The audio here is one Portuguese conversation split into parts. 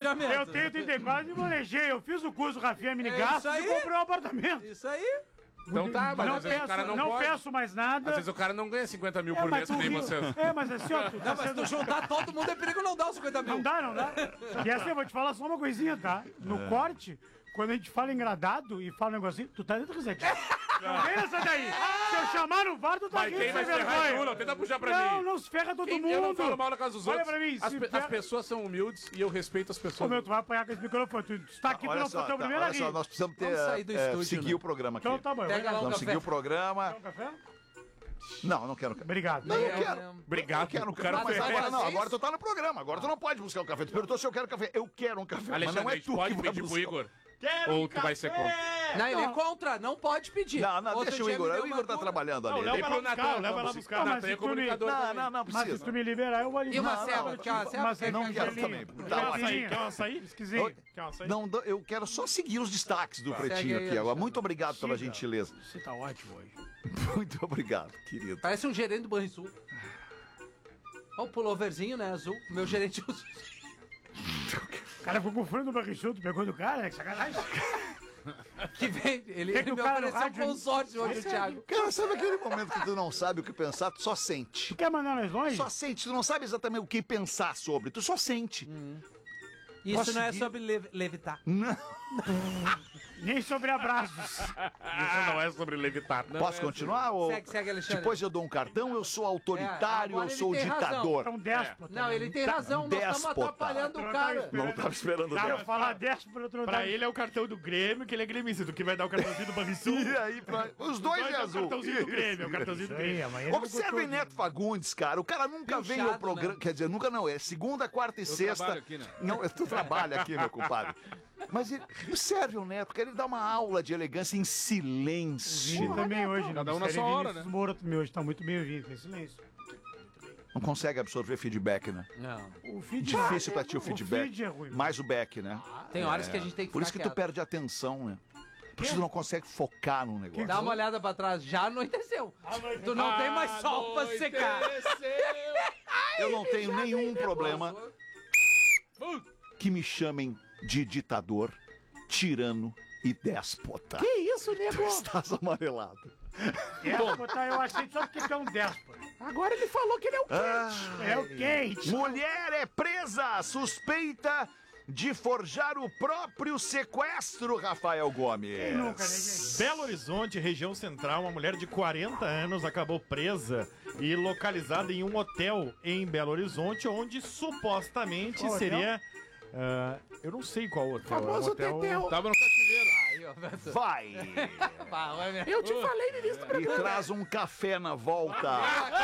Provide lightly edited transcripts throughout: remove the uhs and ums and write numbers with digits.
planejamento. Eu tenho 34 e planejei. Eu fiz o curso Rafinha Minigastos isso aí. e comprei um apartamento. Isso aí. Então tá, mas Não às vezes o cara peço, não pode. peço mais Às nada. vezes o cara não ganha 50 mil por mas mês, que tu nem riu. vocês. Mas assim, ó, tu tá Não, mas se sendo... tu juntar todo mundo é perigo não dar os 50 mil. Não dá, não dá. E assim, eu vou te falar só uma coisinha, tá? No corte, quando a gente fala engradado e fala um negocinho, tu tá dentro do resetinho. Não vem essa daí. Se eu chamar no VAR, tu tá Mas rindo quem vai sem ferrar é vergonha. tu, não tenta puxar pra Não, mim. não se ferra todo Quem- mundo. Eu não falo mal na casa dos Olha outros. pra mim, As, se pe- ferra- as pessoas são humildes e eu respeito as Ô, pessoas. meu, tu vai apanhar com esse microfone. Tu está aqui, tu Olha não só, foi o tá, primeiro a olha só, rir. nós precisamos Vamos sair do estúdio, seguir né? o programa aqui. Então tá bom. Pega lá o Vamos café. seguir o programa. Quer um café? Não, não quero café. Obrigado. Não, eu quero. Obrigado. Eu quero um O cara café. Mas foi- agora não, Mas agora isso- tu tá no programa. Agora tu não pode buscar o café. Tu perguntou se eu quero café. Eu quero um café. Mas Alexandre, não a é gente tu pode que vai pedir pro buscar. Igor? Quero Ou tu vai ser contra? Não, ele é contra. Não pode pedir. Não, não, Outro deixa o dia Igor. me deu O uma Igor tá dura. trabalhando ali. Não, Vem leva pro lá buscar, Natan, leva lá vamos buscar. Não, Natan mas é se tu me- comunicador Não, também. não, não Mas se precisa. tu me liberar, eu vou ali. E uma Não, ceva? não, Quer uma ceva? mas Quer não que quero gelinho? também. Quer Tá um ótimo. açaí? Quer um açaí? Esquisinho. Quer um açaí? Não, eu quero só seguir os destaques do Segue Pretinho aí, aqui agora. Alexandre. Muito obrigado pela Siga. gentileza. Você tá ótimo hoje. Muito obrigado, querido. Parece um gerente do Banrisul. Olha o pulloverzinho, né? Azul. Meu gerente usa. O cara ficou com frio do barrichudo, tu pegou do cara, que sacanagem. Que vem. Ele É que o me cara no ofereceu rádio- consórcio hoje, o Thiago. Cara, sabe aquele momento que tu não sabe o que pensar, tu só sente. Tu quer mandar nós longe? Só sente, tu não sabe exatamente o que pensar sobre, tu só sente. Isso Posso não é seguir? sobre levitar. Não. Nem sobre abraços. Isso não é sobre levitar. Não Posso é continuar? Ou... Segue, Alexandre. Depois eu dou um cartão, eu sou autoritário, agora eu ele sou tem ditador. É um déspota. Não, ele tem razão. Nós estamos déspota. atrapalhando o Não cara. tá Não tava esperando Dá pra dela. falar déspota, outro Pra ele é o cartão do Grêmio, que ele é gremista. Tu que vai dar o cartãozinho do Banrisul. E aí, os dois é é o azul. cartãozinho do Grêmio, é o cartãozinho do Grêmio. amanhã Observem Neto Fagundes, cara. O cara nunca vem ao Pinchado, programa. né? Quer dizer, nunca não. É segunda, quarta e sexta. trabalho aqui, né? Não, tu trabalha aqui, meu compadre. Mas observe o Neto, que ele dá uma aula de elegância em silêncio. Vini também hoje. Cada um na Ministério sua hora, Vinícius né? Moura também hoje tá muito bem vindo, em silêncio. Não consegue absorver feedback, né? Não. O feed Difícil pra ti o feedback. feed é ruim. Mais o back, né? Tem horas que a gente tem que Por isso que ficar tu quieto. perde a atenção, né? Por isso que tu não consegue focar no negócio. Dá uma olhada pra trás. Já anoiteceu. Tu não tem mais sol pra secar. Eu não tenho nenhum problema que me chamem de ditador, tirano e déspota. Que isso, nego? Estás amarelado. Déspota, eu achei só porque tu é um déspota. Agora ele falou que ele é o quente. É o quente. Mulher é presa, suspeita de forjar o próprio sequestro, Rafael Gomes. Nunca, né, gente? Belo Horizonte, região central, uma mulher de 40 anos acabou presa e localizada em um hotel em Belo Horizonte, onde supostamente Qual seria... eu não sei qual hotel. Famoso é um hotel... Tetel. Tava no cativeiro. Aí, ó, Beto. Vai Eu te falei no início do e traz um café na volta.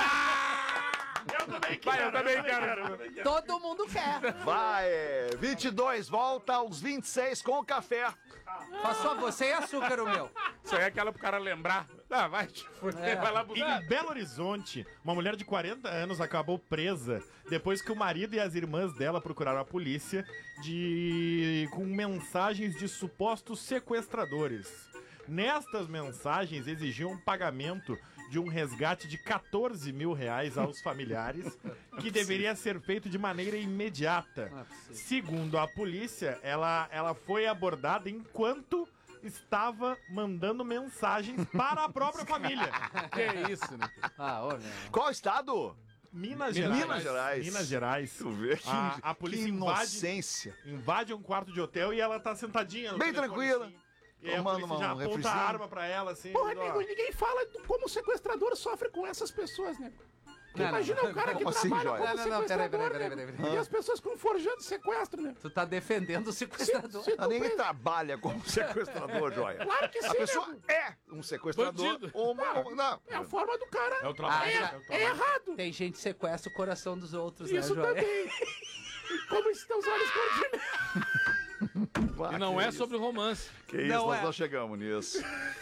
Eu também Vai, eu também quero. Todo mundo quer. Vai, 22 volta aos 26 com o café. Faz só você e açúcar, o meu. Isso aí é aquela pro cara lembrar. Ah, vai te fuder, vai lá buscar. Em Belo Horizonte, uma mulher de 40 anos acabou presa depois que o marido e as irmãs dela procuraram a polícia com mensagens de supostos sequestradores. Nestas mensagens exigiam um pagamento de um resgate de 14 mil reais aos familiares, que deveria ser feito de maneira imediata. Segundo a polícia, ela foi abordada enquanto estava mandando mensagens para a própria família. Que isso, né? Ah, ô, meu. Qual estado? Minas Gerais. Minas Gerais. Minas Gerais. Tu vê que, A polícia que invade, inocência. invade um quarto de hotel e ela tá sentadinha no Bem telefone, tranquila. assim. E aí a Tomando polícia já um aponta a refrizinho. arma pra ela, assim. Porra, dizendo, nego, ó, ninguém fala como o sequestrador sofre com essas pessoas, nego. Não, Imagina não, o cara que como assim, trabalha Joia? como Não, sequestrador, peraí. nego. E as pessoas ficam forjando sequestro, né? Tu tá defendendo o sequestrador. Se tu Ninguém pensa- trabalha como sequestrador, Joia. Claro que A sim, pessoa nego. é um sequestrador. Bandido. Não. É a forma do cara. É o trabalho. Ah, é o trabalho. É errado. Tem gente que sequestra o coração dos outros, Isso né, Joia? também. Como estão os olhos cordinos? E não é sobre romance. Que isso, Não nós é. não chegamos nisso.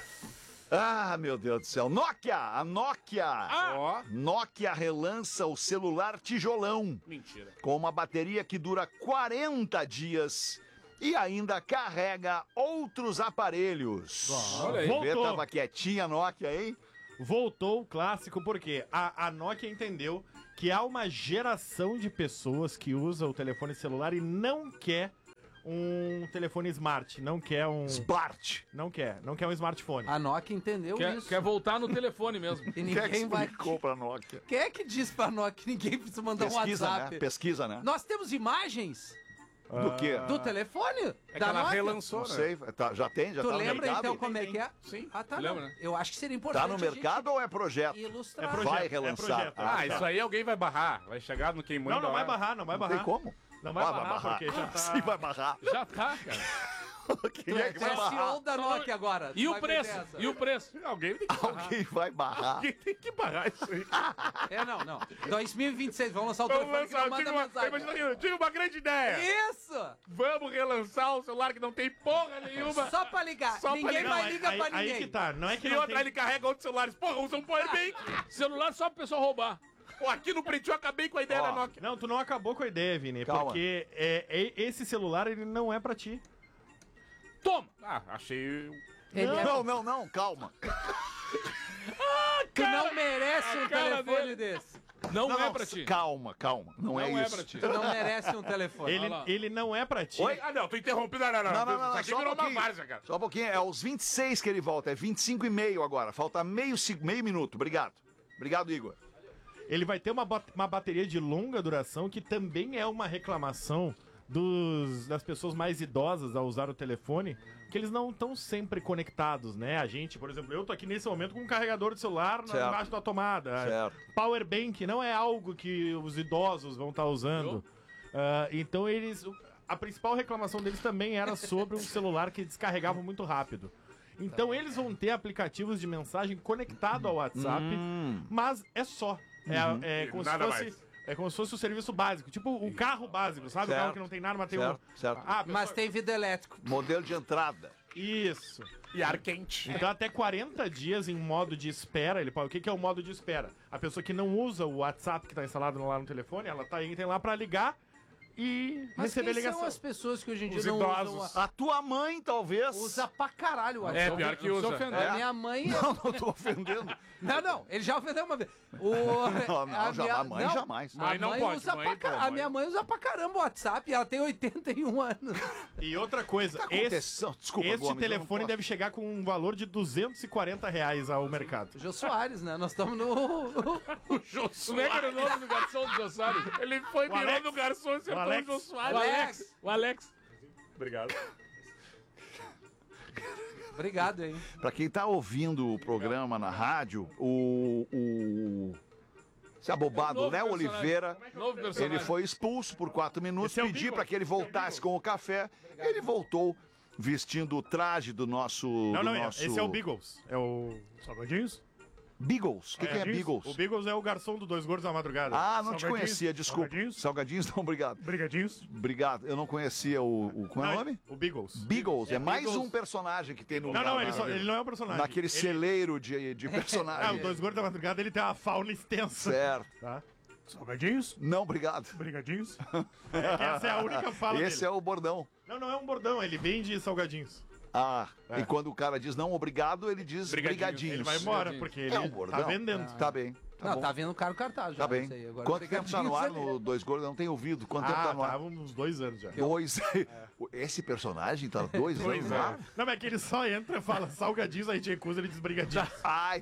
Ah, meu Deus do céu. Nokia! A Nokia! Ó. Nokia relança o celular tijolão Mentira. com uma bateria que dura 40 dias e ainda carrega outros aparelhos. Olha aí. Voltou. Tava quietinha a Nokia, hein? Voltou o clássico porque a Nokia entendeu que há uma geração de pessoas que usa o telefone celular e não quer um telefone smart, não quer um... Smart. Não quer um smartphone. A Nokia entendeu isso. Quer voltar no telefone mesmo. E Quem é que ninguém vai... explicou pra Nokia? Quem é que diz pra Nokia que ninguém precisa mandar um Pesquisa, WhatsApp? né? Pesquisa, né? Nós temos imagens Do quê? do telefone É que da ela Nokia. relançou, Não né? sei. Já tem? Já Tu tá no lembra mercado? então como é que é? Sim. Ah, tá. Lembra, Não. né? Eu acho que seria importante Tá no mercado ou é projeto? ilustrar. É projeto. Vai relançar. projeto. Ah, isso aí alguém vai barrar. Vai chegar no quem manda. Não vai lá. barrar, não vai Não barrar. tem como? Não vai barrar, porque já tá... Sim, vai barrar. Já tá, cara. Quem é que Tu vai é barrar? CEO da Nokia agora. E Tu o vai preço? meter essa. E o preço? Alguém tem que barrar. Alguém vai barrar. Alguém tem que barrar isso aí. É, não. 2026, vamos lançar o Vamos telefone que lançar. não Eu manda tive mensagem. eu tive uma grande ideia. Isso! Vamos relançar o celular que não tem porra nenhuma. Só pra ligar. Só pra Ninguém ligar. vai ligar pra Aí ninguém. que tá, não é que E não outra, tem... ele carrega outros celulares. Porra, usa um powerbank. Celular só pro pessoal roubar. Pô, aqui no Pretinho eu acabei com a ideia Ó. da Nokia. Não, tu não acabou com a ideia, Vini, Calma. porque esse celular, ele não é pra ti. Toma. Ah, achei... Ele é- Não, calma. Tu não merece um cara telefone dele. desse. Não, é pra ti. Calma. Não é isso. pra ti. Tu não merece um telefone. Ele não é pra ti. Oi? Ah, não, tu interrompeu. Não. Não, Isso aqui só um virou uma pouquinho. várzea, cara. Só um pouquinho, é aos 26 que ele volta, é 25 e meio agora. Falta meio minuto, obrigado. Obrigado, Igor. Ele vai ter uma bateria de longa duração, que também é uma reclamação das pessoas mais idosas ao usar o telefone, que eles não estão sempre conectados, né? A gente, por exemplo, eu tô aqui nesse momento com um carregador de celular Certo. embaixo da tomada. Certo. Power bank não é algo que os idosos vão estar usando. Então a principal reclamação deles também era sobre um celular que descarregava muito rápido. Então eles vão ter aplicativos de mensagem conectado ao WhatsApp, mas é só. É como Nada se fosse... mais. É como se fosse o serviço básico, tipo o carro básico, sabe? Certo. O carro que não tem nada, mas tem Certo. Ah, Mas tem vidro elétrico. Modelo de entrada. Isso. E ar quente. Então até 40 dias em modo de espera, o que é o modo de espera? A pessoa que não usa o WhatsApp que está instalado lá no telefone, ela tem lá para ligar e Mas receber quem ligação. são as pessoas que hoje em dia Os não idosos. usam A tua mãe, talvez. Usa pra caralho o WhatsApp. É, pior que Não se usa. ofender. É? A minha mãe... Não tô ofendendo. Não, ele já ofendeu uma vez. A mãe jamais. Mãe não pode, usa mãe, pra pô, A mãe. minha mãe usa pra caramba o WhatsApp e ela tem 81 anos. E outra coisa, Aconteceu. Desculpa, este Gomes, eu não telefone posso. deve chegar com um valor de R$240 ao mercado. Jô Soares, né? Nós estamos no... O Jô Como é que era o nome do garçom do Jô Soares? Ele foi, virou Alex. no garçom e acertou o Alex. Jô Soares. Alex. O Alex. Obrigado. Obrigado, hein? Pra quem tá ouvindo o programa na rádio, esse abobado Novo Léo personagem. Oliveira, Novo personagem. ele foi expulso por 4 minutos, Esse é o pedi Beagles. pra que ele voltasse com o café, ele voltou vestindo o traje do nosso... Esse é o Beagles. É o... Salgadinhos? Beagles. O que é Beagles? O Beagles é o garçom do Dois Gordos da Madrugada. Ah, não te Salgadinhos? conhecia, desculpa. Salgadinhos? Salgadinhos, não, obrigado. Brigadinhos? Obrigado, eu não conhecia como é o nome? O Beagles. Beagles, é mais Beagles. um personagem que tem no Não, ele não é um personagem. naquele Ele- celeiro de Ah, o personagens. Dois Gordos da Madrugada, ele tem uma fauna extensa. Certo. Tá? Salgadinhos? Não, obrigado. Brigadinhos? Essa é a única fala Esse dele. é o bordão. Não é um bordão, ele vende salgadinhos. Ah, e quando o cara diz não obrigado, ele diz Brigadinhos. brigadinhos. Ele vai embora, porque ele É um bordão. tá vendendo. Tá bem. Tá Não, bom. tá vendo o cara o cartaz já. Tá bem. isso aí. Agora Quanto fica tempo tá no ar difícil, no Dois Gordos? Eu não tenho ouvido. Quanto tempo Ah, tá no ar? tava uns 2 anos já. 2. Esse personagem tá 2 anos no ar? Não, mas é que ele só entra e fala salgadinhos, aí te recusa, ele diz brigadinhos. Ai.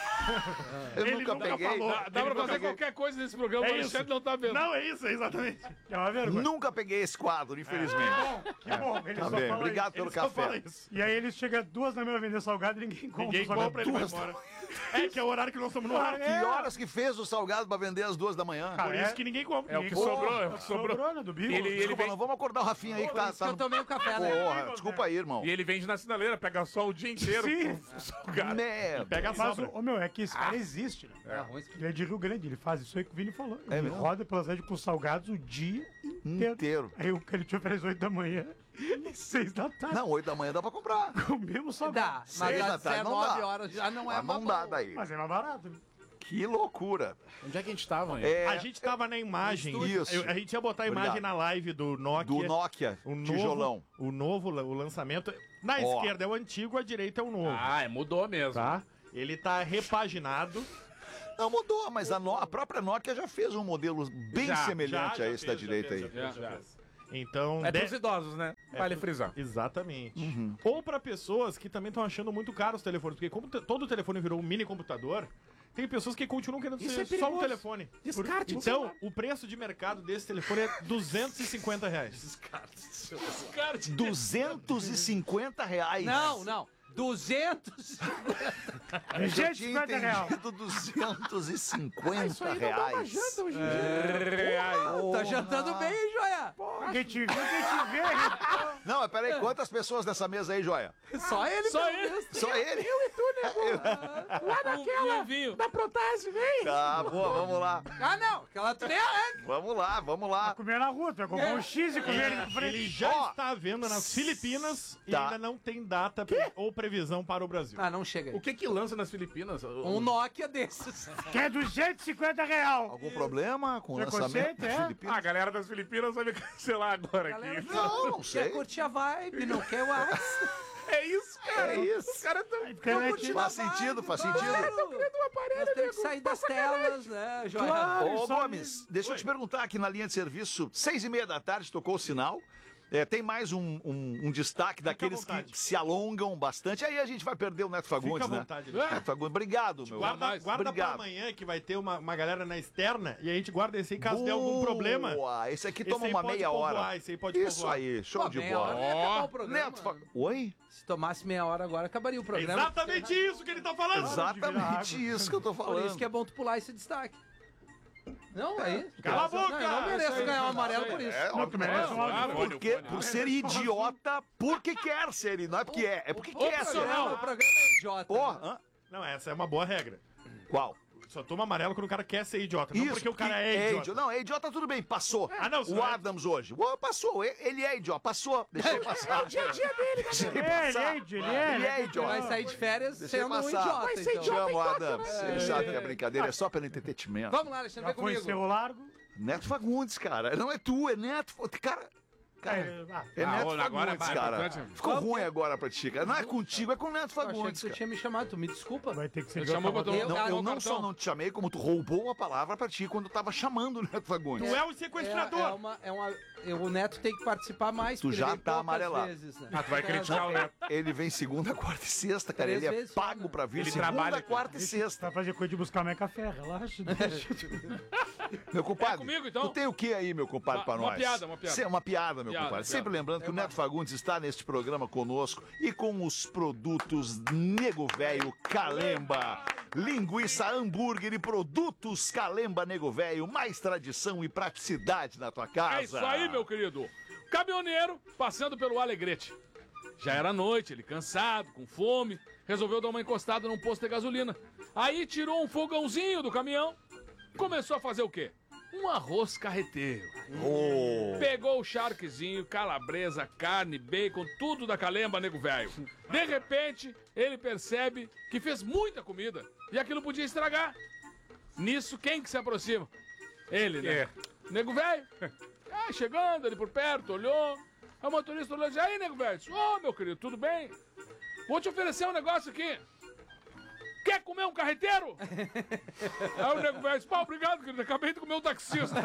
Eu Ele nunca nunca peguei. falou. Dá pra Ele fazer nunca- qualquer coisa nesse programa, É o Alexandre isso. não tá vendo. Não, é isso, exatamente. É uma vergonha. Nunca peguei esse quadro, infelizmente. Que bom, ele Tá só bem, fala obrigado isso. pelo Ele só café. fala isso. E aí ele chega 2 da manhã vender salgado e ninguém compra. Ninguém o salgado. compra, ele vai embora. É que é o horário que nós estamos no ar. Que horas que fez o salgado pra vender às 2 da manhã? Por isso que ninguém compra. É o que Ninguém compra. sobrou, é o que sobrou. Sobrou, né, do Beagles? Desculpa, vem- não vamos acordar o Rafinha aí que tá... Por isso que eu tomei o café, né? Porra, desculpa aí, irmão. E ele vende na sinaleira, pega só o dia inteiro. Sim. com o salgado. Merda. Pega a Mas, sobra. ô meu, é que esse cara existe, né? É ruim isso. Ele é de Rio Grande, ele faz isso aí que o Vini falou. É Ele mesmo? roda pelas redes com salgados o dia inteiro. Inteiro. Aí o que ele te oferece 8 da manhã e 6 da tarde. Não, 8 da manhã dá pra comprar. Com o mesmo salgado. Dá, mas 6 da às tarde não 19 dá. horas já não é Mas não uma dá boa. daí. Mas é mais barato, né? Que loucura. Onde é que a gente tava, hein? É, A gente tava na imagem. Isso. A gente ia botar a imagem Obrigado. na live do Nokia. do Nokia, O novo, tijolão. o lançamento. Na Ó. esquerda é o antigo, a direita é o novo. Mudou mesmo. Tá? Ele tá repaginado. Não mudou, mas a própria Nokia já fez um modelo bem Já, semelhante já a esse fez, da direita já aí. fez, já Já. fez. Então, É pros idosos, né? Vale frisar. Exatamente. Ou pra pessoas que também estão achando muito caro os telefones, porque como todo telefone virou um mini computador, tem pessoas que continuam querendo Isso ser é só um perigoso. telefone. Descarte o Então, celular. o preço de mercado desse telefone é R$250. Descarte. R$250. Não. 200. Eu já tinha 250 reais. entendido 250 reais. Tá jantando bem, hein, Joia? Quem te vê. Não, mas peraí, quantas pessoas nessa mesa aí, Joia? Só ele, Só pelo ele. menos. Só ele? Lá naquela da Protase, vem. Tá, boa, vamos lá. Ah, não. Aquela tu nem arranca. Vamos lá. Comer na rua, tu vai comprar um X e comer ele em frente. Ele já Ó, está vendo nas Filipinas e tá. ainda não tem data ou previsão para o Brasil. Ah, não chega aí. O que lança nas Filipinas? Um Nokia desses. Que é 250 reais. Algum problema com o lançamento Preconceito, das é? Filipinas? A galera das Filipinas vai me cancelar agora Galera, aqui. Não sei. Quer curtir a vibe, não quer o ice. É isso, cara. É isso. Os caras tão... Internet. Faz sentido, faz sentido. Nós temos que sair das telas, né, Joia? Claro. Ô, só Gomes, deixa eu te perguntar aqui na linha de serviço, 6h30 da tarde, tocou o sinal. Tem mais um destaque daqueles à vontade. que se alongam bastante. Aí a gente vai perder o Neto Fagundes, Fica à né? vontade. Neto Fagundes, obrigado, meu. Guarda pra Obrigado. amanhã que vai ter uma galera na externa e a gente guarda esse aí caso der algum problema. Boa, esse aqui Esse toma aí uma pode meia hora. povoar, esse aí pode Isso povoar. aí, show Pô, de meia hora bola. ia acabar o programa. Neto Fagundes. Oi? Se tomasse meia hora agora, acabaria o É programa. exatamente isso que ele tá falando. Exatamente isso que eu tô Por falando. isso que é bom tu pular esse destaque. Não, aí. Cala a boca! Não, eu não mereço Isso aí, ganhar um isso amarelo aí. por isso. Não, tu merece um áudio. Porque, por ser idiota, porque quer ser. Não é porque é porque quer ser. O programa é idiota. Porra, hã? Não, essa é uma boa regra. Qual? Só toma amarelo quando o cara quer ser idiota, não porque o cara é idiota. Não, é idiota, tudo bem, passou. Ah, não, o senhor. Adams hoje. Passou, ele é idiota, passou. Deixa ele passar. É o dia a dia dele, deixa ele passar. Ele Ele é Ele idiota. vai sair de férias Deixa ele sendo um passar. idiota. Vai ser então. Chama o Adams. Ele sabe que a brincadeira é só pelo entretenimento. Vamos lá, Alexandre, Já vem foi em comigo. Cerro Largo. Neto Fagundes, cara. Não é tu, é Neto. Cara, é Neto agora Fagundes, vai, cara. importante. Ficou ruim agora pra ti, cara. Não é contigo, é com o Neto Eu achei que Fagundes, tu cara. tinha me chamado, tu me desculpa. vai ter que ser Ele de chamou outra pra maneira. tu- Não, eu no não cartão. só não te chamei, como tu roubou a palavra pra ti quando eu tava chamando o Neto Fagundes. Tu é o sequestrador. O Neto tem que participar mais. Tu porque já ele vem tá poucas amarelado. vezes, né? Ah, tu vai criticar o Neto. Ele vem segunda, quarta e sexta, cara. Três Ele é vezes só, pago né? pra vir Ele segunda, trabalha aqui. quarta e sexta. Vai fazer coisa de buscar minha café, relaxa. Meu compadre, comigo, então? tu tem o que aí, meu compadre, pra Uma nós? piada, uma piada. Uma piada, meu Piada, compadre. piada. Sempre lembrando que o Neto Fagundes está neste programa conosco e com os produtos Nego Velho Calemba. Linguiça, hambúrguer e produtos Calemba Nego Velho. Mais tradição e praticidade na tua casa. É isso aí, meu querido. Caminhoneiro passando pelo Alegrete. Já era noite, ele cansado, com fome, resolveu dar uma encostada num posto de gasolina. Aí tirou um fogãozinho do caminhão, começou a fazer o quê? Um arroz carreteiro. Oh. Pegou o charquezinho, calabresa, carne, bacon, tudo da Calemba Nego Velho. De repente, ele percebe que fez muita comida e aquilo podia estragar. Nisso, quem que se aproxima? Ele, né? Nego Velho. Chegando ali por perto, olhou. Aí o motorista olhou e disse: aí, Nego Velho, ô, meu querido, tudo bem? Vou te oferecer um negócio aqui. Quer comer um carreteiro? Aí o Nego Velho disse: pá, obrigado, querido, acabei de comer um taxista.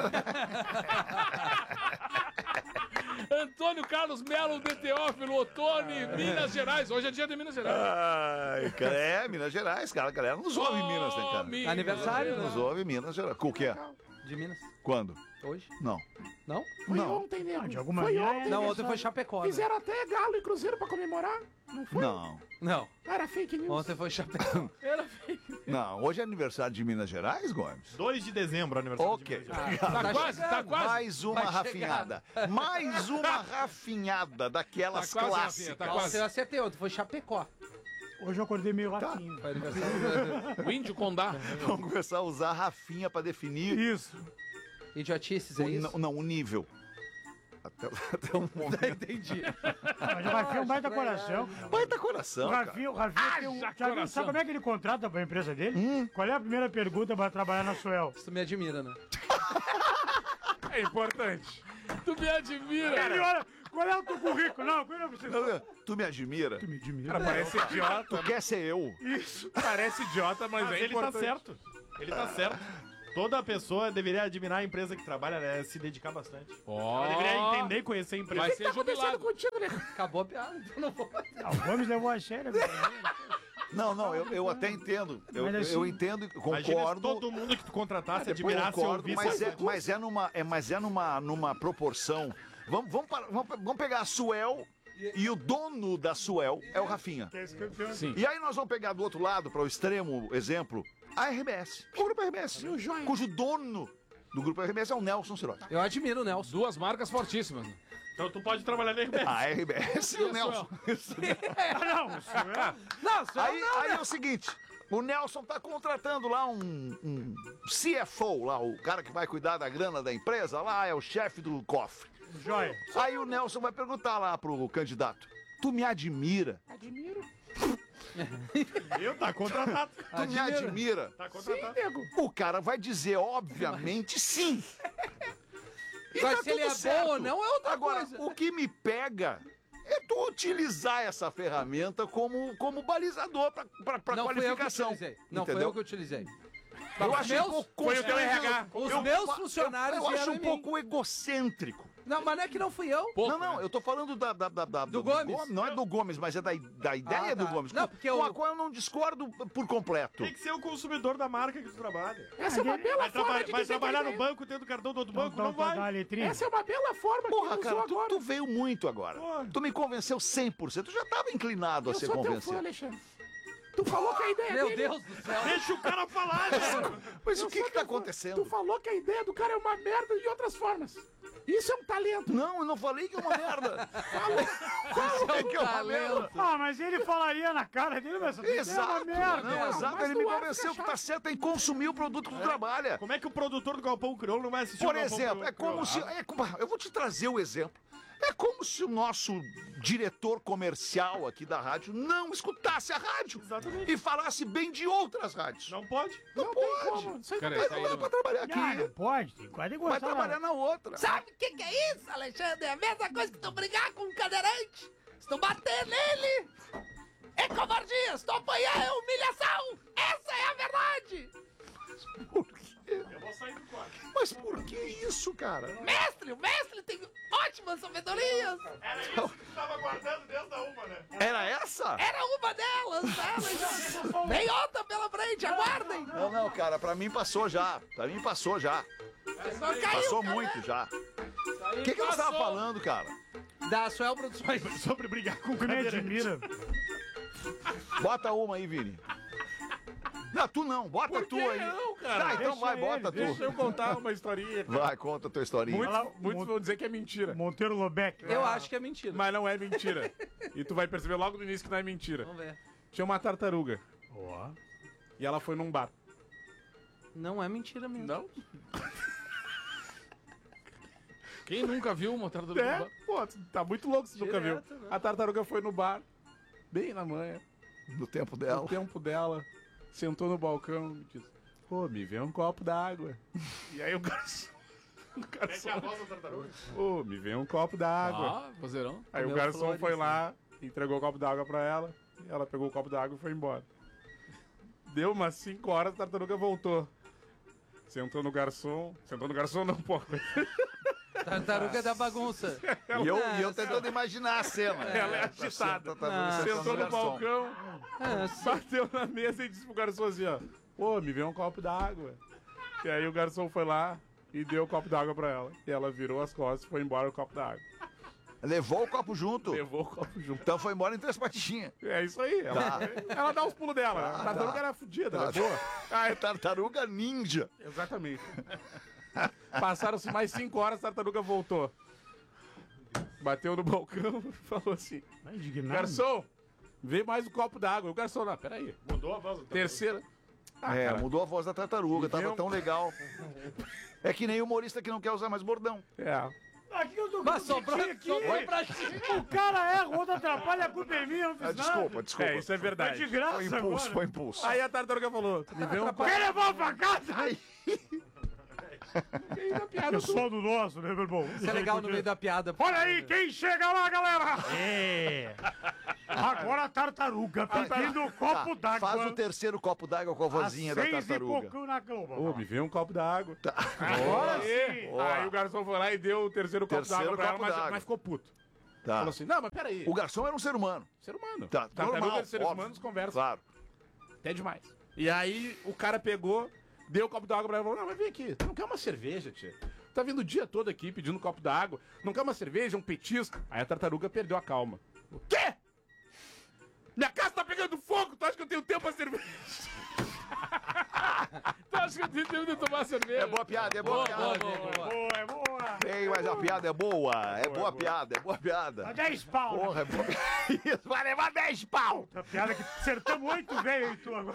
Antônio Carlos Melo de Teófilo Otoni, Minas Gerais. Hoje é dia de Minas Gerais. Ai, cara, Minas Gerais, cara. A galera nos ouve em Minas, né, cara? Minas Aniversário, Gerais. Nos ouve em Minas Gerais. O que é? De Minas. Quando? Hoje? Não. Não? Não. De alguma maneira. Não, ontem foi Chapecó. né? até Galo e Cruzeiro pra comemorar. Não. Não, Era fake news. ontem foi Chapecó. Não. Hoje é aniversário de Minas Gerais, Gomes? 2 de dezembro, aniversário Ok. de Minas Gerais. Tá quase, chegando. tá quase. Mais uma Vai rafinhada. Mais uma rafinhada daquelas Tá quase, clássicas. Rafinha, tá Nossa, quase. eu acertei ontem, foi Chapecó. Hoje eu acordei meio ratinho. Foi aniversário. O índio Condá. Vamos começar a usar Rafinha pra definir Isso. Idiotices, é isso? o nível. Até um momento. Entendi. Mas o Rafinha é um baita coração. Baita coração, O cara. Rafinha tem um. Haja Já viu, coração. sabe como é que ele contrata pra empresa dele? Qual é a primeira pergunta pra trabalhar na Suel? Isso me admira, né? É importante. Tu me admira. Ele olha, qual é o teu currículo? Não, qual é o seu? Tu me admira? Me admira. Cara, parece idiota. Tu quer ser eu? Parece idiota, mas, Mas é ele tá importante. certo. Ele tá certo. Toda pessoa deveria admirar a empresa que trabalha, né? Se dedicar bastante. Ó, Ela deveria entender e conhecer a empresa. vai ser jubilado. Acabou a piada, então não vou. O Gomes levou a sério. Não, eu até entendo. Mas assim, Eu entendo e Imagina se concordo. todo mundo que tu contratasse Depois admirasse e concordo, ouvisse. mas é numa proporção. Vamos pegar a Suel e o dono da Suel é o Rafinha. Sim. E aí nós vamos pegar do outro lado, para o extremo exemplo, a RBS. O Grupo RBS, cujo dono do Grupo RBS é o Nelson Cirotti. Eu admiro o Nelson. Duas marcas fortíssimas. Né? Então tu pode trabalhar na RBS. A RBS e o Nelson. Não, Aí é o seguinte, o Nelson tá contratando lá um CFO, lá, o cara que vai cuidar da grana da empresa, lá é o chefe do cofre. Joia. Aí o Nelson vai perguntar lá pro candidato, tu me admira? Tá contratado. Tu me admira? Tá contratado. O cara vai dizer, obviamente, sim. E Mas tá se ele tudo é certo. bom ou não é outra Agora, coisa. o que me pega é tu utilizar essa ferramenta como balizador pra Não fui eu que qualificação. utilizei. Não foi entendeu? eu que utilizei. Eu Os acho meus- um pouco Foi o teu constrangido. RH. Os meus funcionários eu acho vieram um em mim. pouco egocêntrico. Não, mas não é que não fui eu. Pouco, Não, né? eu tô falando do Gomes. Não é do Gomes, mas é da ideia do tá. Gomes. Não, porque com eu- a qual eu não discordo por completo. Tem que ser o consumidor da marca que tu trabalha. Essa é uma bela Vai trabalhar no banco, tendo cartão do outro banco? Não vai. a letrinha. Essa é uma bela forma Porra, que cara, usou agora. tu veio muito agora. Porra. Tu me convenceu 100%. Tu já tava inclinado a Eu ser sou teu fã, convencido. Alexandre. Tu falou que a ideia Meu dele... Deus do céu. Deixa o cara falar, velho. Mas o Eu que sou que tá teu fã. acontecendo? Tu falou que a ideia do cara é uma merda de outras formas. Isso é um talento. Não, eu não falei que é uma merda. Isso é que é uma merda. Ah, mas ele falaria na cara dele, mas essa ideia é Exato. uma merda. Não, exato. mas Ele me no ar convenceu fica que tá certo em consumir o produto que tu trabalha. Como é que o produtor do Galpão Crioulo não vai assistir Por o Galpão exemplo, é como se. Eu vou te trazer o exemplo. É como se o nosso diretor comercial aqui da rádio não escutasse a rádio. Exatamente. E falasse bem de outras rádios. Não pode. Não pode. Como? Isso aí Cara, não isso tem aí Não dá não- pra trabalhar Ah, não aqui. pode, tem quase Vai gostar. trabalhar na outra. Sabe o que é isso, Alexandre? É a mesma coisa que tu brigar com um cadeirante. Se tu bater nele, é covardia. Se tu apanhar, é humilhação. Essa é a verdade. Eu vou sair do quarto. Mas por que isso, cara? O mestre tem ótimas sabedorias. Era isso que tu tava guardando desde a uma, né? Era essa? Era uma delas, tá, Alexandre? Vem outra pela frente, aguardem. Não, cara, pra mim passou já. Pra mim passou já. Só caiu, Passou cara. muito já. O que nós tava falando, cara? Da Suel Produções. Sobre brigar com o Tu me cadeirante. admira. Bota uma aí, Vini. Não, tu não. Bota tu aí. não, Tá, então Deixa vai, ele, bota Deixa tu. eu contar uma historinha. Vai, conta a tua historinha. Muitos vão dizer que é mentira. Monteiro Lobeck. Eu acho que é mentira. Mas não é mentira. E tu vai perceber logo no início que não é mentira. Vamos ver. Tinha uma tartaruga. E ela foi num bar. Não é mentira mesmo. Não? Quem nunca viu uma tartaruga no É? bar? Pô, tá muito louco se tu nunca viu. Direto, né? A tartaruga foi no bar, bem na manhã, No tempo no dela. tempo dela, sentou no balcão e disse: Pô, me vê um copo d'água. E aí o garçom. O garçom. Pô, me vê um copo d'água. Ah, vozeirão. Aí o comeu garçom flores, foi né? lá, entregou o copo d'água pra ela, e ela pegou o copo d'água e foi embora. Deu umas 5 horas, a tartaruga voltou. Sentou no garçom não, pô. Tartaruga da bagunça. E eu tentando imaginar a cena. Ela é Tá agitada. certo, tá Sentou no garçom. balcão, É, bateu na mesa e disse pro garçom assim, ó. Pô, me vê um copo d'água. E aí o garçom foi lá e deu o copo d'água pra ela. E ela virou as costas e foi embora o copo d'água. Levou o copo junto. Levou o copo junto. Então foi embora em 3 patinhas. É isso aí. Ela dá os pulos dela. A tartaruga era fodida, ela é boa. Ah, é tartaruga ninja. Exatamente. Passaram-se mais 5 horas, a tartaruga voltou. Bateu no balcão e falou assim: Vai indignado. Garçom, vê mais um copo d'água. O garçom, não, peraí. Mudou a voz. Terceira. É, mudou a voz da tartaruga, tava Viveu- tão legal. É que nem humorista que não quer usar mais bordão. É. Aqui eu tô mas sobrou pra ti. O cara erra, o outro atrapalha, a culpa é minha, eu não fiz Desculpa, desculpa. É, isso é nada. verdade. Foi de graça Foi impulso, agora. foi impulso. Aí a tartaruga falou: me vê um copo. Quer levar pra casa? Aí na piada Eu sou do nosso, né, meu irmão? Isso é legal no meio da piada. Olha aí, quem chega lá, galera! É! Agora a tartaruga pedindo um copo d'água. Faz o terceiro copo d'água com a vozinha da Às 6 e tartaruga. pouquinho na Globo. Ô, me vê um copo d'água. Agora sim! Aí o garçom foi lá e deu o terceiro copo Terceiro d'água pra ela, copo d'água. mas ficou puto. Tá. Falou assim, não, mas peraí. O garçom era um ser humano. Ser humano. Tá, Tartaruga normal, e seres óbvio. humanos conversam. Claro. Até demais. E aí o cara pegou, deu o copo d'água pra ela e falou, não, mas vem aqui, tu não quer uma cerveja, tia? Tá vindo o dia todo aqui pedindo um copo d'água, não quer uma cerveja, um petisco? Aí a tartaruga perdeu a calma. O quê? Minha casa tá pegando fogo, tu acha que eu tenho tempo pra cerveja? Tu acha que eu tenho tempo de tomar cerveja? É boa piada, é boa piada. Boa, é boa! Bem, mas a piada é boa. É boa piada, é boa piada. Dá 10 pau! né? Porra, é boa. Isso vai levar 10 pau. A piada que acertamos 8 velho e tu agora.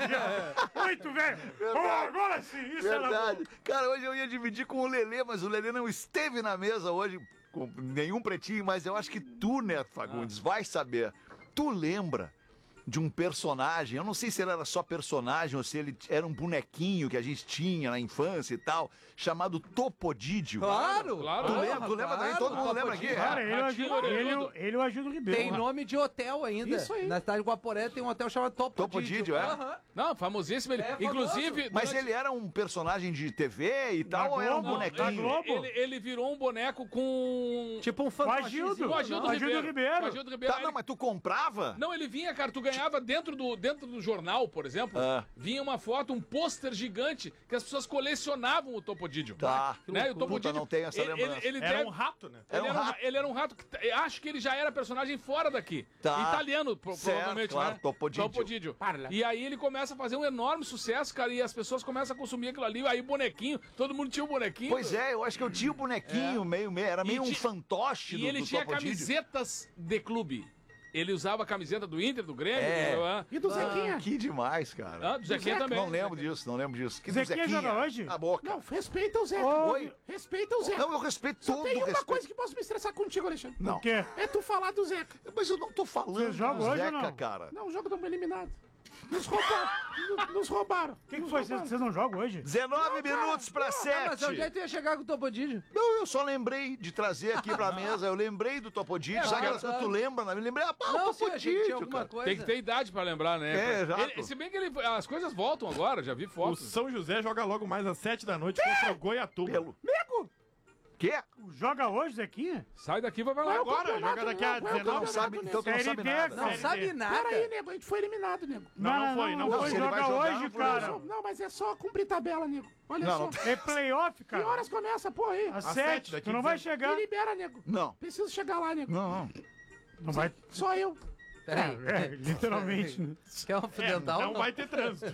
8 velho! Agora sim, isso era Verdade. Cara, hoje eu ia dividir com o Lelê, mas o Lelê não esteve na mesa hoje com nenhum pretinho, mas eu acho que tu, Neto Fagundes, vai saber. Tu lembra de um personagem, eu não sei se ele era só personagem ou se ele era um bonequinho que a gente tinha na infância e tal, chamado Topodídio. Claro! Claro. Tu lembra também? Todo mundo lembra aqui? Cara, Ratinho orelhudo. ele e o Ajudo Ribeiro. Tem nome de hotel ainda. Isso aí. Na cidade de Guaporé tem um hotel chamado Topodídio, Topodídio. é? Aham. Não, famosíssimo. Ele, É famoso. inclusive... Mas durante- ele era um personagem de TV e Da tal, ou era um Globo, da bonequinho? Globo. Ele virou um boneco com... Tipo um O fantochezinho. Ajudo. Com o Agildo Ajudo Ribeiro. Com o Agildo Ribeiro. Tá, Aí não, ele- mas tu comprava? Não, ele vinha, cara, tu ganhava dentro do jornal, por exemplo, Ah. vinha uma foto, um pôster gigante que as pessoas colecionavam o Topodídio. Tá. Né? O Puta, não tenho essa lembrança. ele Era deve- um rato, né? Era um rato. Ele era um rato. Eu acho que ele já era personagem fora daqui. Tá. Italiano, provavelmente, claro, né? Topodídio. Parla. E aí ele começa a fazer um enorme sucesso, cara, e as pessoas começam a consumir aquilo ali. Aí bonequinho, todo mundo tinha um bonequinho. Pois é, eu acho que eu tinha o bonequinho, era meio um tinha- fantoche E do ele tinha Topodídio. camisetas de clube. Ele usava a camiseta do Inter, do Grêmio, E do Zequinha? Que demais, cara. do Zequinha também. Não lembro disso, não lembro disso. Que do Zequinha joga hoje? A boca. Não, respeita o Zeca. Oi? Respeita o Zeca. Não, eu respeito Só todo tem o uma respeito. coisa que posso me estressar contigo, Alexandre. Não. O quê? É tu falar do Zeca. Mas eu não tô falando Vocês jogam do hoje ou Zeca, não? cara. Não, o jogo estamos eliminados. Nos roubaram. Nos roubaram. O que foi? Vocês não jogam hoje? 19 minutos pra Ah, 7. mas onde é que tu ia chegar com o Topodídio? Não, eu só lembrei de trazer aqui pra mesa. Eu lembrei do Topodídio. Sabe aquelas coisas que tu lembra? Né? Eu lembrei, o Não, sim, achei que tinha Topodídio, alguma cara. coisa. Tem que ter idade pra lembrar, né? É, exato. Se bem que as coisas voltam agora, já vi O fotos. São José joga logo mais às 7 da noite contra o Goiatuba. Pelo... Nego! Quê? Joga hoje, Zequinha? Sai daqui, vai lá Qual é o agora. campeonato? joga daqui a Qual é o 19. Então não campeonato, sabe, nego? então tu não Série sabe D, nada. Não Série sabe D. nada. Peraí, nego, a gente foi eliminado, nego. Não foi. Hoje se ele vai joga jogar, hoje, não, cara. Não, mas é só cumprir tabela, nego. Olha Não, só. É playoff, Que cara. horas começa, pô, aí? Às Às 7. 7, daqui Tu não vai 17. chegar. Me libera, nego. Não, Preciso chegar lá, nego. não. Não vai. Só eu. Peraí. É, literalmente. né? Quer um dental? Não vai ter trânsito.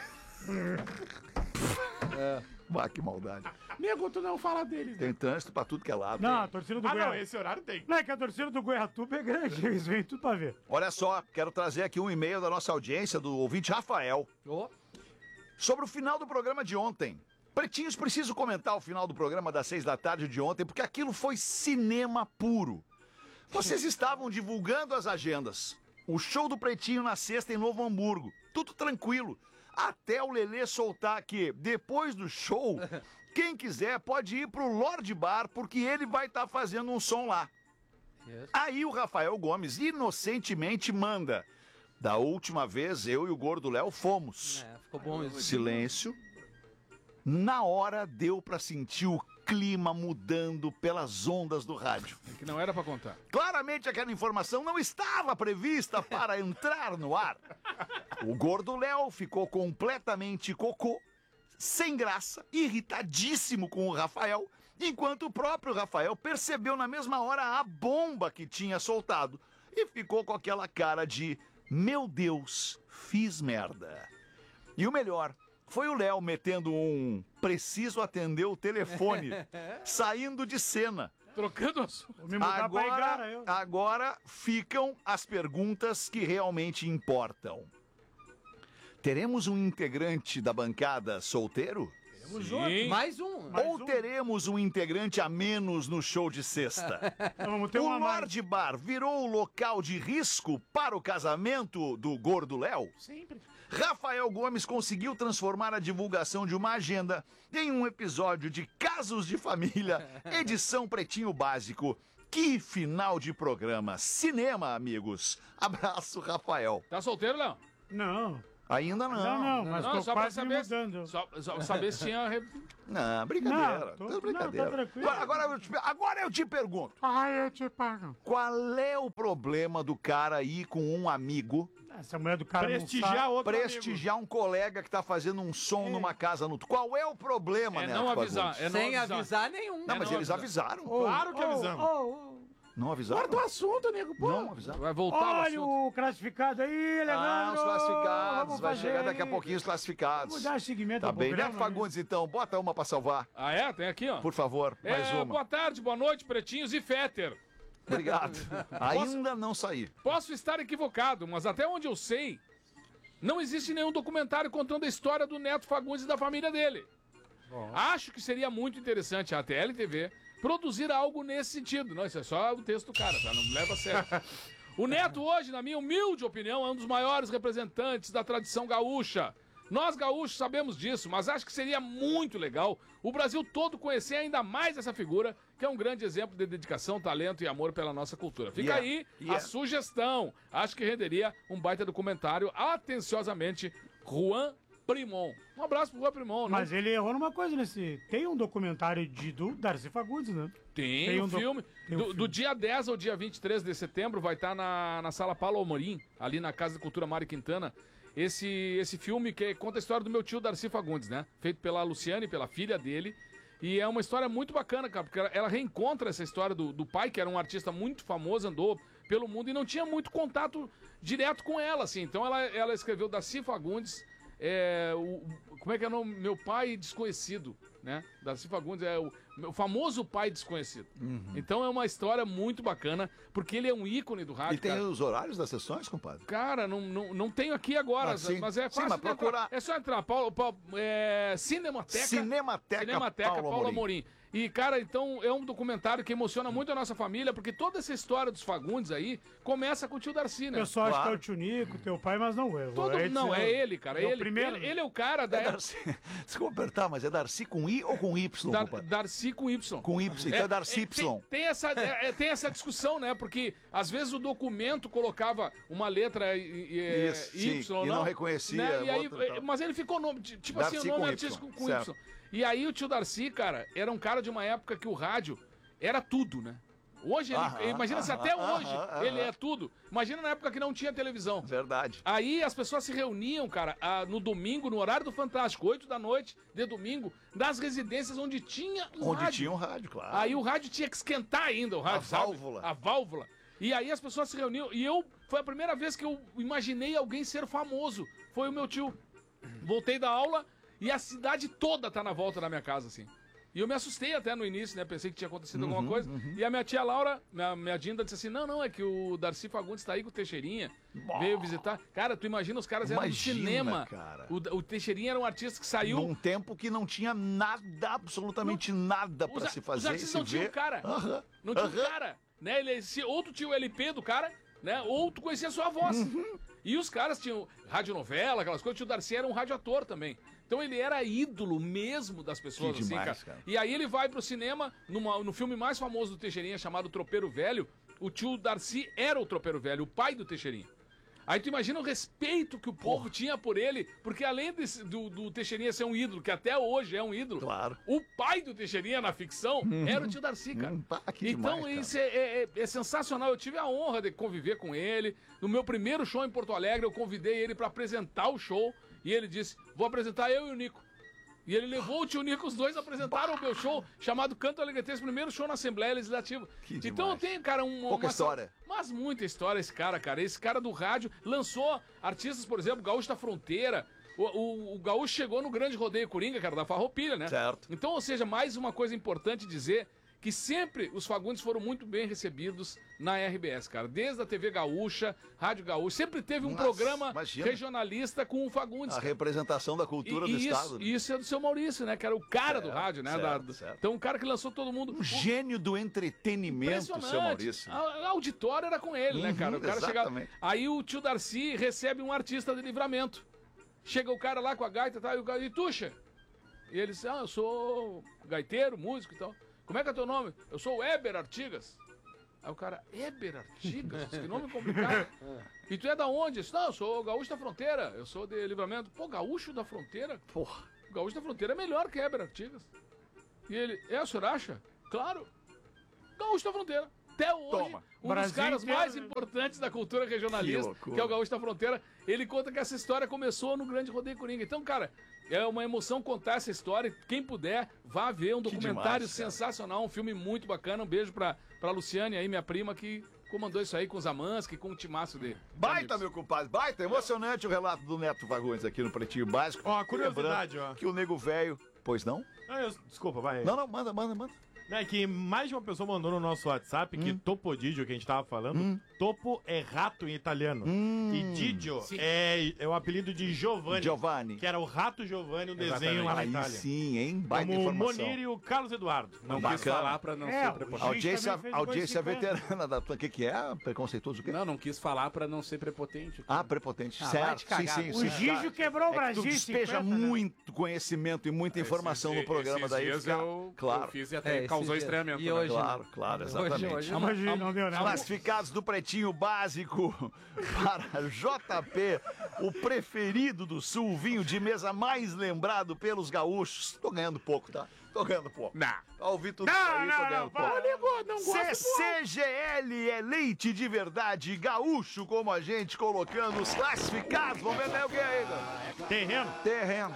Bah, que maldade. Nego, tu não fala deles, nego. Tem trânsito pra tudo que é lado. Não, a torcida do Ah, não, Goiatuba. esse horário tem. Não, é que a torcida do Goiatuba é grande. Eles vêm tudo pra ver. Olha só, quero trazer aqui um e-mail da nossa audiência, do ouvinte Rafael, Ô, sobre o final do programa de ontem. Pretinhos, preciso comentar o final do programa das 6 da tarde de ontem, porque aquilo foi cinema puro. Vocês estavam divulgando as agendas. O show do Pretinho na sexta em Novo Hamburgo. Tudo tranquilo. Até o Lelê soltar que, depois do show, quem quiser pode ir pro Lorde Bar, porque ele vai estar fazendo um som lá. Isso. Aí o Rafael Gomes inocentemente manda. Da última vez, eu e o Gordo Léo fomos. é, ficou bom isso. Silêncio. Na hora deu pra sentir o clima mudando pelas ondas do rádio. Que não era pra contar. Claramente aquela informação não estava prevista para entrar no ar. O Gordo Léo ficou completamente cocô, sem graça, irritadíssimo com o Rafael, enquanto o próprio Rafael percebeu na mesma hora a bomba que tinha soltado e ficou com aquela cara de meu Deus, fiz merda. E o melhor foi o Léo metendo um preciso atender o telefone, saindo de cena. Trocando assunto. Vou me mudar pra Igara, eu. Agora ficam as perguntas que realmente importam. Teremos um integrante da bancada solteiro? Sim. Mais um. Ou teremos um integrante a menos no show de sexta? Então vamos ter O uma mais. Lorde Bar virou o local de risco para o casamento do Gordo Léo? Sempre. Rafael Gomes conseguiu transformar a divulgação de uma agenda em um episódio de Casos de Família, edição Pretinho Básico. Que final de programa. Cinema, amigos. Abraço, Rafael. Tá solteiro, Léo? Não. Ainda não. Mas Não, tô só pra quase me saber. mudando. Só saber se tinha. Não, brincadeira. Não, tô- Tudo brincadeira. não, tá tranquilo. Agora eu te pergunto. Ai, eu te pago. Qual é o problema do cara ir com um amigo Essa mulher do cara Prestigiar outro prestigiar um colega que tá fazendo um som numa casa no... Qual é o problema, É né? não avisar. É não Sem avisar nenhum. Não, mas não eles avisar. avisaram. Claro que avisamos. Não avisaram? Guarda o assunto, nego, pô. Não avisaram. Vai voltar o Olha assunto. o classificado aí, Ah, Leandro. os classificados. Vamos Vai fazer chegar daqui a aí. pouquinho os classificados. Vamos dar seguimento Tá ao bem. programa, Neto Fagundes, então. Bota uma pra salvar. Ah, é? Tem aqui, ó. Por favor, mais uma. Boa tarde, boa noite, pretinhos e Fetter. Obrigado. Ainda não saí. Posso estar equivocado, mas até onde eu sei, não existe nenhum documentário contando a história do Neto Fagundes e da família dele. Acho que seria muito interessante a TLTV produzir algo nesse sentido. Não, isso é só o texto do cara, tá? Não me leva a sério. O Neto hoje, na minha humilde opinião, é um dos maiores representantes da tradição gaúcha. Nós gaúchos sabemos disso, mas acho que seria muito legal o Brasil todo conhecer ainda mais essa figura, que é um grande exemplo de dedicação, talento e amor pela nossa cultura. Fica aí a sugestão. Acho que renderia um baita documentário. Atenciosamente, Juan Primon. Um abraço pro Juan Primon, né? Mas ele errou numa coisa nesse... Tem um documentário do Darcy Fagundes, né? Tem um filme. tem um filme. Do dia 10 ao dia 23 de setembro vai estar na Sala Paulo Amorim, ali na Casa de Cultura Mário Quintana. Esse filme que conta a história do meu tio Darcy Fagundes, né? Feito pela Luciane, pela filha dele. E é uma história muito bacana, cara, porque ela reencontra essa história do pai, que era um artista muito famoso, andou pelo mundo e não tinha muito contato direto com ela, assim. Então ela escreveu Darcy Fagundes, como é que é o nome? Meu Pai Desconhecido, né? Darcy Fagundes é o famoso pai desconhecido. Então é uma história muito bacana, porque ele é um ícone do rádio, E tem cara. os horários das sessões, compadre? Cara, não tenho aqui agora, Ah, sim. mas é Sim, fácil mas de entrar. procurar. É só entrar, Cinemateca Cinemateca Paulo Amorim. E, cara, então é um documentário que emociona muito a nossa família, porque toda essa história dos Fagundes aí começa com o tio Darcy, né? Eu só acho que é Claro. o tio Nico, teu pai, mas não é. Não, é ele, cara. É o Ele, primeiro. ele é o cara da É Darcy. Desculpa apertar, mas é Darcy com I ou com Y, compadre? Darcy com Y. Com Y, então é Darcy Y. Tem essa discussão, né? Porque às vezes o documento colocava uma letra Isso, Y, sim, e não reconhecia né? E aí, outra, tá. Mas ele ficou nome, tipo Darcy assim, o nome com artístico Y, com certo. Y. E aí o tio Darcy, cara, era um cara de uma época que o rádio era tudo, né? Hoje, imagina se até hoje ele é tudo. Imagina na época que não tinha televisão. Verdade. Aí as pessoas se reuniam, cara, no domingo, no horário do Fantástico, 8 da noite de domingo, nas residências onde tinha um Onde rádio. tinha um rádio, claro. Aí o rádio tinha que esquentar ainda, o rádio, A sabe? válvula. A válvula. E aí as pessoas se reuniam. E foi a primeira vez que eu imaginei alguém ser famoso. Foi o meu tio. Voltei da aula e a cidade toda tá na volta da minha casa, assim. E eu me assustei até no início, né? Pensei que tinha acontecido alguma coisa. E a minha tia Laura, minha Dinda, disse assim: não, é que o Darcy Fagundes tá aí com o Teixeirinha. Veio visitar. Cara, tu imagina, os caras eram do Imagina, cinema. cara. O Teixeirinha era um artista que saiu. Num tempo que não tinha nada, absolutamente nada pra se Os fazer e artistas se não tinham ver. cara. Aham, Não tinha um aham. cara. Né? Ou tu tinha o LP do cara, né? Ou tu conhecia só a voz. E os caras tinham radionovela, aquelas coisas. O tio Darcy era um radioator também. Então ele era ídolo mesmo das pessoas, Que assim, demais, cara. cara. E aí ele vai pro cinema, no filme mais famoso do Teixeirinha, chamado Tropeiro Velho. O tio Darcy era o Tropeiro Velho, o pai do Teixeirinha. Aí tu imagina o respeito que o povo tinha por ele, porque além do Teixeirinha ser um ídolo, que até hoje é um ídolo, Claro. o pai do Teixeirinha na ficção era o tio Darcy, cara. Que Então demais, isso é sensacional. Eu tive a honra de conviver com ele. No meu primeiro show em Porto Alegre, eu convidei ele pra apresentar o show e ele disse: vou apresentar eu e o Nico. E ele levou o tio Nico, os dois apresentaram o meu show, chamado Canto Alegretense, primeiro show na Assembleia Legislativa. Que Então eu demais. tenho, cara, Pouca história. Mas muita história esse cara, cara. Esse cara do rádio lançou artistas, por exemplo, Gaúcho da Fronteira. O Gaúcho chegou no Grande Rodeio Coringa, cara, da Farroupilha, né? Certo. Então, ou seja, mais uma coisa importante dizer que sempre os Fagundes foram muito bem recebidos na RBS, cara. Desde a TV Gaúcha, Rádio Gaúcha, sempre teve um Nossa, programa imagina. regionalista com o Fagundes. A cara. representação da cultura do Estado. né? Isso é do seu Maurício, né? Que era o cara do rádio, né? certo. Então, um cara que lançou todo mundo. Um gênio do entretenimento, seu Impressionante. Maurício. A auditório era com ele, né, cara? O cara chegava. exatamente. Aí o tio Darcy recebe um artista de Livramento. Chega o cara lá com a gaita, tá? E o cara, e tuxa? E ele disse, eu sou gaiteiro, músico e tal. Como é que é teu nome? Eu sou o Eber Artigas. Aí o cara, Eber Artigas? Que nome complicado. E tu é da onde? Eu disse, não, eu sou gaúcho da fronteira. Eu sou de Livramento. Pô, gaúcho da fronteira? Porra. O gaúcho da fronteira é melhor que Eber Artigas. E ele, o senhor acha? Claro. Gaúcho da fronteira. Até hoje, Toma. um Brasil dos caras inteiro, mais né? importantes da cultura regionalista, que é o Gaúcho da Fronteira, ele conta que essa história começou no Grande Rodeio Coringa. Então, cara, é uma emoção contar essa história. Quem puder, vá ver um documentário demais, cara. sensacional, um filme muito bacana. Um beijo pra Luciane aí, minha prima, que comandou isso aí com os Amansky, com o timaço dele. Baita, meu compadre, baita. Emocionante o relato do Neto Fagundes aqui no Pretinho Básico. Ó, a curiosidade, Lembrando ó. que o nego velho... Pois não? Desculpa, vai. Não, manda. É que mais de uma pessoa mandou no nosso WhatsApp que Topodidio, que a gente tava falando, Topo é rato em italiano. E Didio é o apelido de Giovanni, que era o rato Giovanni, um desenho lá na Aí Itália. sim, hein? Baita Como o informação. Monir e o Carlos Eduardo. Não Bacana. quis falar pra não ser prepotente. Audiência veterana da... O que é? Preconceituoso o quê? Não quis falar pra não ser prepotente. Ah, prepotente. vai certo. te cagar. O Gigio quebrou o É que tu Brasil. despeja 50, né? muito conhecimento e muita informação no programa. Daí dias fica... eu Claro. fiz e até esses causou dias. estranhamento. E né? hoje, Claro, exatamente. Hoje, Imagina, não deu nada. Classificados do Pretinho Básico para JP, o preferido do Sul, o vinho de mesa mais lembrado pelos gaúchos. Tô ganhando pouco, tá? Tô ganhando pouco. Não. Pra ouvir tudo isso aí, tô ganhando pouco. Não gosto. CCGL é leite de verdade, gaúcho como a gente, colocando os classificados. Vamos ver o que é ainda. Terreno. Terreno.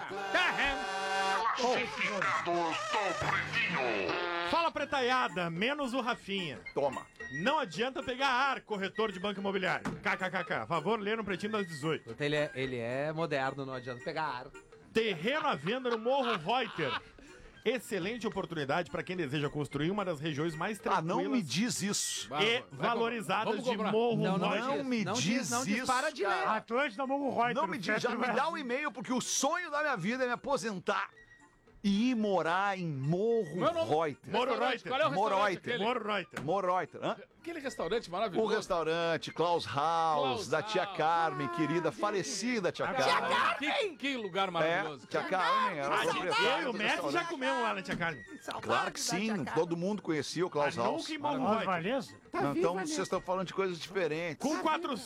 Fala, pretaiada, menos o Rafinha. Toma. Não adianta pegar ar, corretor de banco imobiliário. KKKK. Favor, ler no Pretinho das 18. Ele é moderno, não adianta pegar ar. Terreno à venda no Morro Reuter. Excelente oportunidade para quem deseja construir uma das regiões mais Ah, tranquilas não me diz isso. e valorizadas Vamos de comprar. Morro Não, Reuter. Não me diz não isso, para de ler. cara. Atlântida Morro Reuter. Não me diz, já me dá um e-mail, porque o sonho da minha vida é me aposentar e ir morar em Morro Meu nome- Reuter. Morro Restaurante, Reuter. qual é o Morro restaurante Reuter. aquele? Morro Reuter. Morro Reuter. Hã? Aquele restaurante O maravilhoso. restaurante Klaus House, Klaus da tia House. Carmen, querida, falecida tia Carmen. Que lugar maravilhoso. É, tia Carmen era a Eu e proprietária o do Messi já restaurante. comemos lá na Tia Carmen. Claro que sim, todo mundo conhecia o Klaus House. Nunca em Morro Nós, Reuter. Valeza? Não, então vocês estão falando de coisas diferentes. Com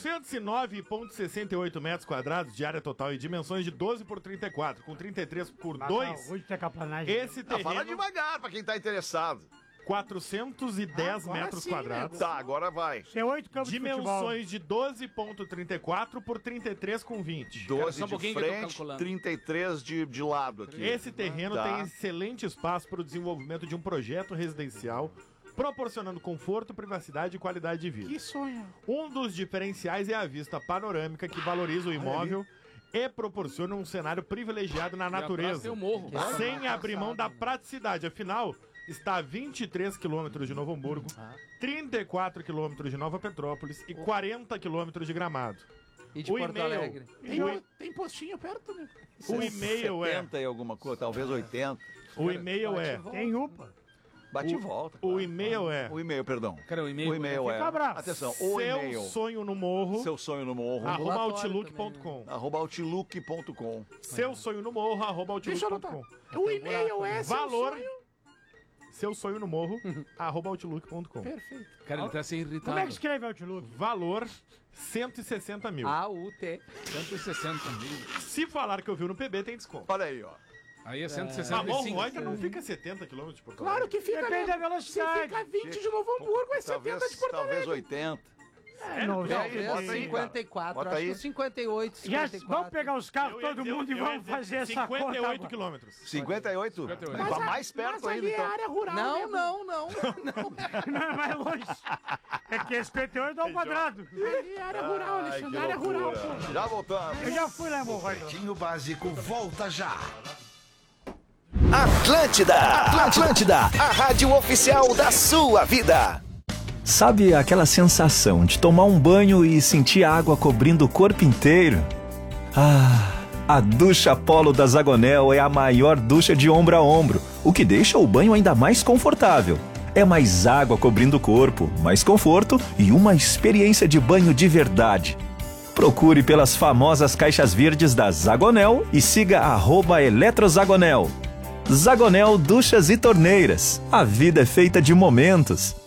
409,68 metros quadrados de área total e dimensões de 12 por 34, com 33 por 2, Hoje tem caplanagem. esse Ah, fala terreno, devagar pra quem tá interessado. 410 metros quadrados. Tá, agora vai. Tem 8 campos de futebol. Dimensões de 12,34 por 33,20. 12 só um de pouquinho que eu tô frente, calculando. 33 de lado aqui. Esse terreno Tá. tem excelente espaço para o desenvolvimento de um projeto residencial, proporcionando conforto, privacidade e qualidade de vida. Que sonho. Um dos diferenciais é a vista panorâmica que valoriza o imóvel e proporciona um cenário privilegiado na E atrás natureza, tem o morro. sem abrir mão da praticidade. Afinal, está a 23 quilômetros de Novo Hamburgo, 34 quilômetros de Nova Petrópolis e 40 quilômetros de Gramado. E de O Porto e-mail. Alegre. Tem postinho perto, né? O e-mail é 70 e alguma coisa, talvez 80. O e-mail é Tem UPA. Bate e volta. o e-mail é O e-mail, perdão. Cara, o e-mail. O e-mail é. Fica bravo. Atenção, o seu e-mail. sonho no morro Seu sonho no morro. @outlook.com. @outlook.com. Seu sonho no morro @outlook.com. O e-mail é Valor seu sonho no morro @outlook.com. Perfeito. Cara, ele tá sem irritado. Como é que escreve Outlook? Valor 160 mil. AUT. 160 mil. Se falar que eu vi no PB tem desconto. Olha aí, ó. Aí é Mas Morro 165. Reuter não fica 70 km de Porto Claro Alegre. que fica, Depende né? da velocidade. Se fica 20 de Novo Hamburgo, é 70 de Porto Talvez Alegre. 80. É, não, Bota aí, Talvez bota aí, 54. Bota Acho aí. que 58, Já 54. vamos pegar os carros, Eu ia todo dizer- mundo, e eu ia vamos dizer fazer essa conta 58 agora. quilômetros. 58? 58. Tá mais perto Mas ainda, ali é então. área rural, Não, né? não. Não é mais longe. É que esse 58 é um quadrado. Ali é área rural, Ai, que Alexandre. Área rural, loucura. pô. Já voltamos. Eu já fui lá em Morro Reuter. Pretinho Básico volta já. Atlântida, a rádio oficial da sua vida. Sabe aquela sensação de tomar um banho e sentir a água cobrindo o corpo inteiro? Ah, a ducha Polo da Zagonel é a maior ducha de ombro a ombro, o que deixa o banho ainda mais confortável. É mais água cobrindo o corpo, mais conforto e uma experiência de banho de verdade. Procure pelas famosas caixas verdes da Zagonel e siga @eletrozagonel. Zagonel Duchas e Torneiras. A vida é feita de momentos.